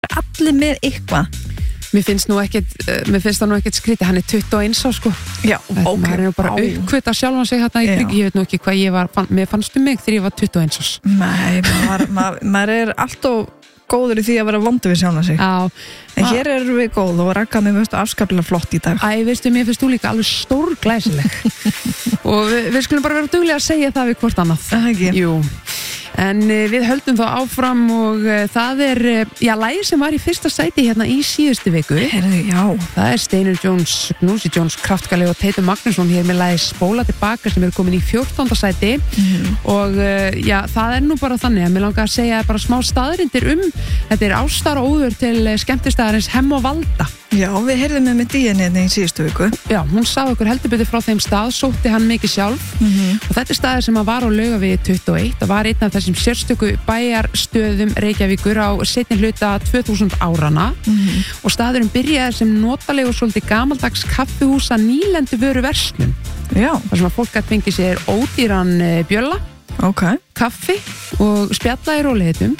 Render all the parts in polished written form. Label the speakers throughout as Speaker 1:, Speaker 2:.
Speaker 1: allir með eitthvað.
Speaker 2: Mér finnst það nú ekkert skrítið, hann er 21 á sko.
Speaker 1: Já, ok.
Speaker 2: Maður er nú bara uppkvita sjálfan sig hérna í kring, ég veit nú ekki hvað mér fannst mig þegar ég var 21 ás.
Speaker 1: Nei, maður er alltaf góður í því að vera vondur við sjálfan sig.
Speaker 2: Já.
Speaker 1: En hér erum við góð og Ragga mér finnst afskaplega flott í dag.
Speaker 2: Veistu, mér finnst þú líka alveg stórglæsileg. Og við skulum bara vera duglega að segja það við hvort annað.
Speaker 1: Ekki?
Speaker 2: Jú. En við höldum þá áfram og það er, lagið sem var í fyrsta sæti hérna í síðustu viku.
Speaker 1: Herðu, já.
Speaker 2: Það er Steinur Jones, Gnúsi Jones, Kraftgali og Teitur Magnússon hér með lagið Spóla tilbaka sem er komin í 14. sæti. Og það er nú bara þannig að mér langar að segja bara smá staðrindir þetta er ástar og óður til skemmtistæðarins Hemm og Valda.
Speaker 1: Já, við heyrðum með díðinni í síðustu viku.
Speaker 2: Já, hún sagði okkur heldur betur frá þeim stað, sótti hann mikið sjálf og þetta er staðir sem að var á Laugavegi 21 og var einn af þessum sérstöku bæjarstöðum Reykjavíkur á seinni hluta 2000 árana og staðurinn byrjaði sem notalegu svolítið gamaldags kaffihúsa nýlendu vöru verslun.
Speaker 1: Já.
Speaker 2: Þar sem að fólk gæti fengið sér ódýran bjölla, kaffi og spjalla í rólegheitum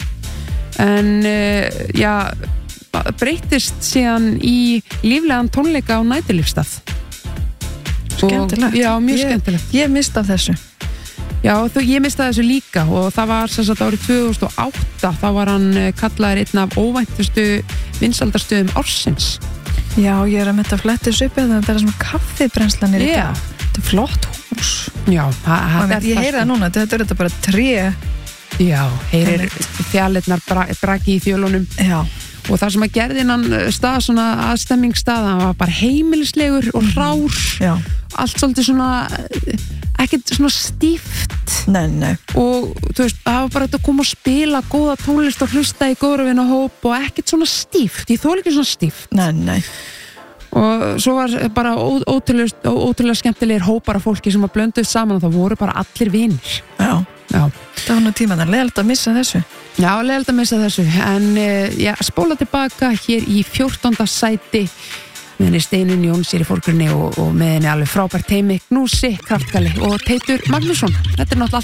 Speaker 2: en breytist síðan í líflegan tónleika á næturlífstað.
Speaker 1: Skemmtilegt.
Speaker 2: Já, mjög skemmtilegt.
Speaker 1: Ég mista af þessu.
Speaker 2: Já, ég mistaði þessu líka og það var sem sagt árið 2008 þá var hann kallaður einn af óvæntustu vinsældarstöðum ársins.
Speaker 1: Já, ég er að mynda að fletta þessu upp eða það er svona kaffibrennslanir í dag. Þetta er flott hús. Já, ég heyri það núna, þetta er bara tré. Já, heyrir þjalirnar braki í fjölunum. Já. Og það sem að gerði innan stað svona aðstemmingsstað, það var bara heimilislegur og rár. Já. Allt svolítið svona ekkert svona stíft. Nei. Og þú veist, það var bara þetta að koma og spila góða tónlist og hlusta í góðra hóp og ekkert svona stíft. Ég þoli ekki svona stíft. Nei. Og svo var bara ótrúlega skemmtilegir hópar af fólki sem var blönduð saman og það voru bara allir vinir. Já. Það var nú tímaðan, leiðilegt að missa þessu. Já, leiðilegt að missa þessu en spóla tilbaka hér í 14. sæti með henni Steinun Jóns í forgrunni og með henni alveg frábært teymi Gnúsi, Kraftgali og Teitur Magnússon. Þetta er náttúrulega